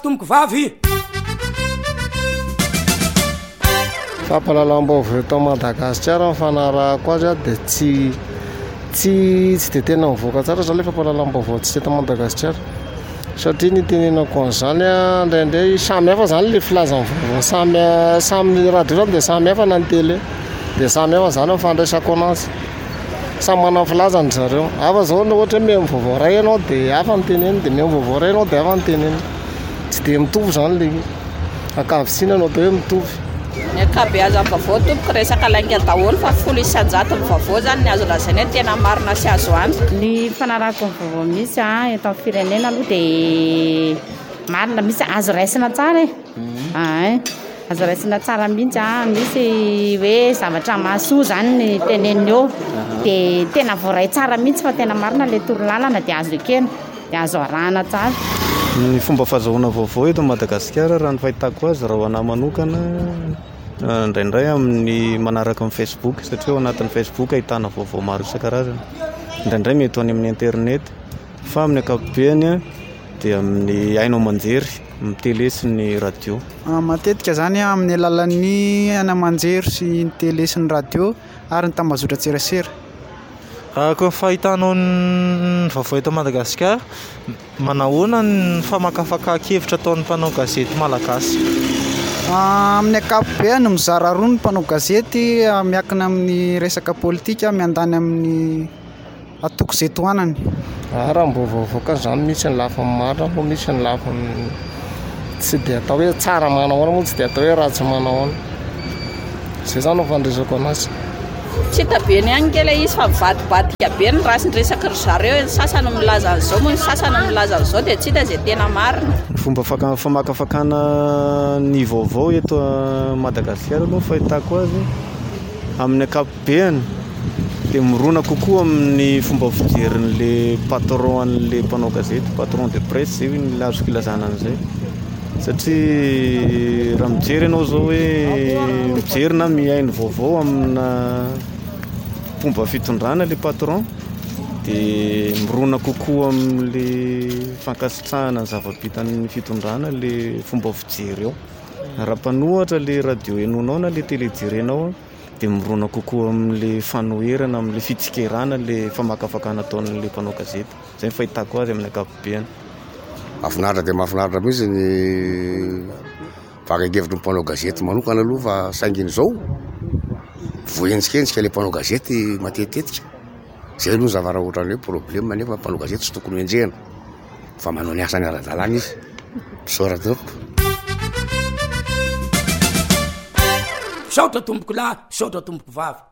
tomboko vavy fampalalam-baovao eto Madagasikara mifanarahako azy a dia tsy dia tena mivoaka tsara zany le fampalalam-baovao tsy eto Madagasikara satria ny tenenako an'izany a indraindray samy hafa zany le filazan'ny vaovao samy radio zany dia samy hafa na ny télé dia samy hafa zany mifandraisako anazy samy manao filazany zareo hafa zao ny ohatra hoe miha vaovao ray ianao dia hafa ny teneny dia miha vaovao ray ianao dia hafa ny teneny tsy dia mitovy zany le ankavitsina anao dia hoe mitovy ny akabeazan'ny vaovao tompoko resaka lainga daholo fa folo isan-jato ny vaovao zany ny azo lazaina hoe tena marina sy azo anto ny fanarahako ny vaovao misy eto amin'ny firenena aloha dia marina misy azo raisina tsara azo raisina tsara mihitsy misy hoe zavatra mahasoa zany ny teneniny eo dia tena voaray tsara mihitsy fa tena marina le torolalana dia azo ekena dia azo arahana tsara. Ny fomba fahazahoana vaovao eto Madagasikara raha ny fahitako azy raha ho anahy manokana indraindray amin'ny manaraka amin'ny Facebook satria ao anatin'ny Facebook ahitana vaovao maro isan-karazany indraindray mety ho any amin'ny internet fa amin'ny ankapobeny dia amin'ny hainao manjery amin'ny télé sy ny radio matetika zany amin'ny alalan'ny ana manjery sy ny télé sy ny radio ary ny tambazotra tserasera Koa fahitanao ny vaovao eto Madagasikara manahoana ny famakafaka-kevitra ataon'ny mpanao gazety malagasy amin'ny ankapobeny mizara roa ny mpanao gazety miankina amin'ny resaka politika miandany amin'ny atoko izay tohanany raha mbovaovoaka zany misy ny lafiny marina moa misy ny lafiny tsy dia atao hoe tsara manahoana moa tsy dia atao hoe ratsy manahoana zay zany no fandresako anazy tsy hita ny any kely izy fa mivadibadika be ny raha sy ny resaka ry zareo ny sasany milaza an'izao moa ny sasany milaza an'izao dia tsy hita izay tena marina. Fomba famakafakana ny vaovao eto Madagasikara aloha fahitako azy amin'ny ankapobeny dia mirona kokoa amin'ny fomba fijerin'le patron an'le mpanao gazety patron de presse zay ny azoko ilazana an'izay satria raha mijery ianao zao hoe mijery na mihaino vaovao amina fomba fitondrana le patron dia mirona kokoa amin'le fankasitrahana zava-bitan'ny fitondrana le fomba fijery eo raha mpanohatra le radio enonao na le télé jerenao dia mirona kokoa amin'le fanoherana amin'le fitsikerana le famakafakana ataon'le mpanao gazety zay ny fahitako azy amin'ny ankapobeny. Mahafinaritra dia mahafinaritra mihitsy ny vakan-kevitry ny mpanao gazety manokana aloha fa sainginy izao voenjikensika le mpanao gazety matetetika zay aloha zavara ohatran'ny hoe problème nefa mpanao gazety tsy tokony enjehana fa manao ny asany ara-dalàna izy soratoko saotra tomboko lahy saotra tomboko vavy